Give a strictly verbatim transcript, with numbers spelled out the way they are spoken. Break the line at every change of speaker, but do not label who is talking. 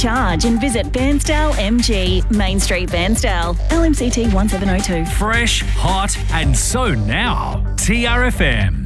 charge and visit Bairnsdale M G, Main Street, Bairnsdale. L M C T one seven oh two.
Fresh, hot, and so now. T R F M.